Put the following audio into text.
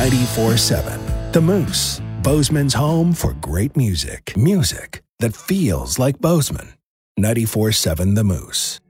94.7 The Moose, Bozeman's home for great music. Music that feels like Bozeman. 94.7 The Moose.